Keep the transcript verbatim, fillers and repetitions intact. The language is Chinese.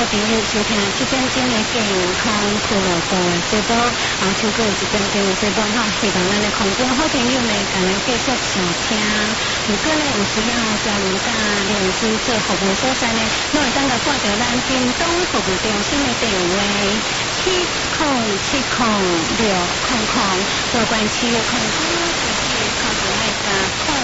朋友收听这点钟的健康俱乐部的节目，啊，超过一点钟的节目哈，希望咱的空中好朋友呢，咱们继续收听。如果呢有需要专门甲律师做服务所在呢，拢会当个挂着咱京东服务中心的电话七零七零六零零，有关系的空中，就是靠着那个。